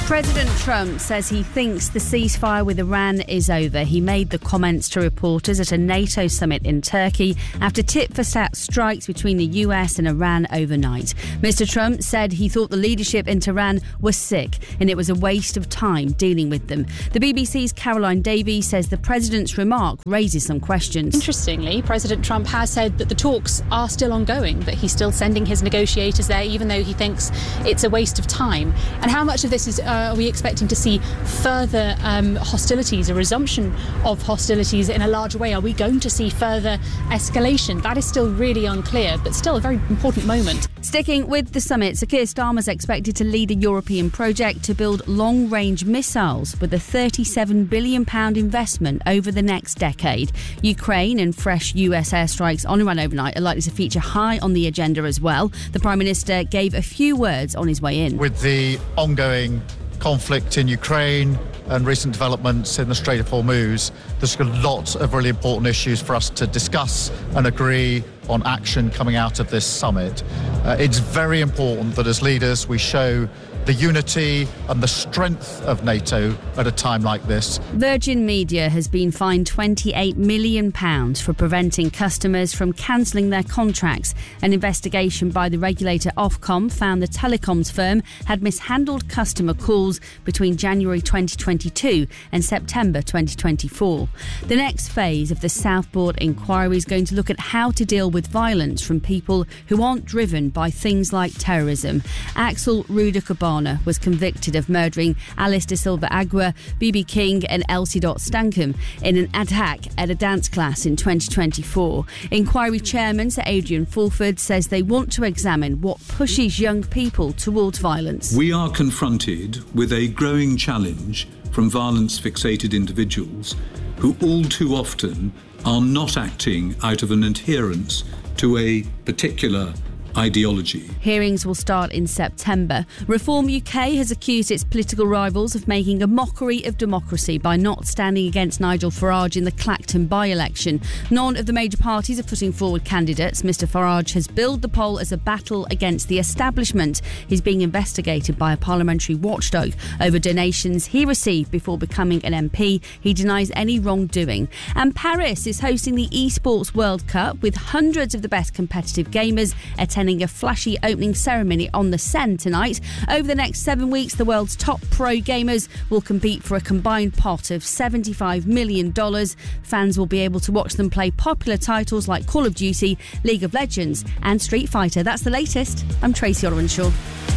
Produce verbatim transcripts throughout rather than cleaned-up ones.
President Trump says he thinks the ceasefire with Iran is over. He made the comments to reporters at a NATO summit in Turkey after tit-for-tat strikes between the U S and Iran overnight. Mister Trump said he thought the leadership in Tehran was sick and it was a waste of time dealing with them. The B B C's Caroline Davies says the president's remark raises some questions. Interestingly, President Trump has said that the talks are still ongoing, that he's still sending his negotiators there, even though he thinks it's a waste of time. And how much of this is... Uh, are we expecting to see further um, hostilities, a resumption of hostilities in a larger way? Are we going to see further escalation? That is still really unclear, but still a very important moment. Sticking with the summit, Sir Keir Starmer is expected to lead a European project to build long-range missiles with a thirty-seven billion pounds investment over the next decade. Ukraine and fresh U S airstrikes on Iran overnight are likely to feature high on the agenda as well. The Prime Minister gave a few words on his way in. With the ongoing conflict in Ukraine and recent developments in the Strait of Hormuz, there's a lot of really important issues for us to discuss and agree on action coming out of this summit. Uh, it's very important that as leaders we show the unity and the strength of NATO at a time like this. Virgin Media has been fined twenty-eight million pounds for preventing customers from cancelling their contracts. An investigation by the regulator Ofcom found the telecoms firm had mishandled customer calls between January twenty twenty-two and September twenty twenty-four. The next phase of the Southport inquiry is going to look at how to deal with violence from people who aren't driven by things like terrorism. Axel Ruder-Cabana was convicted of murdering Alice de Silva Agua, B B King and Elsie Dot Stankham in an attack at a dance class in twenty twenty-four. Inquiry Chairman Sir Adrian Fulford says they want to examine what pushes young people towards violence. We are confronted with a growing challenge from violence-fixated individuals who all too often are not acting out of an adherence to a particular ideology. Hearings will start in September. Reform U K has accused its political rivals of making a mockery of democracy by not standing against Nigel Farage in the Clacton by-election. None of the major parties are putting forward candidates. Mister Farage has billed the poll as a battle against the establishment. He's being investigated by a parliamentary watchdog over donations he received before becoming an M P. He denies any wrongdoing. And Paris is hosting the Esports World Cup with hundreds of the best competitive gamers attending a flashy opening ceremony on the Seine tonight. Over the next seven weeks, the world's top pro gamers will compete for a combined pot of seventy-five million dollars. Fans will be able to watch them play popular titles like Call of Duty, League of Legends and Street Fighter. That's the latest. I'm Tracy Orwenshaw.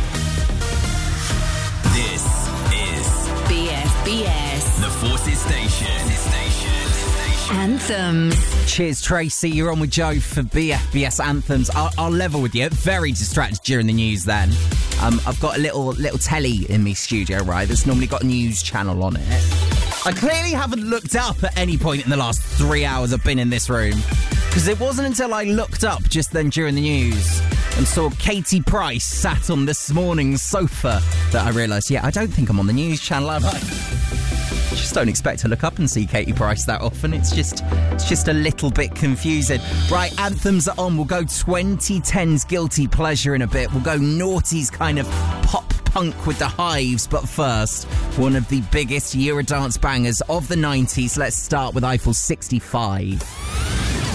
This is B S B S, the Forces Station. Anthems. Cheers, Tracy. You're on with Joe for B F B S Anthems. I'll, I'll level with you. Very distracted during the news then. Um, I've got a little little telly in my studio, right, that's normally got a news channel on it. I clearly haven't looked up at any point in the last three hours I've been in this room, because it wasn't until I looked up just then during the news and saw Katie Price sat on this morning's sofa that I realised, yeah, I don't think I'm on the news channel, have I? Just don't expect to look up and see Katie Price that often. It's just it's just a little bit confusing. Right, anthems are on. We'll go twenty tens guilty pleasure in a bit. We'll go noughties kind of pop punk with the Hives. But first, one of the biggest Eurodance bangers of the nineties. Let's start with Eiffel sixty-five.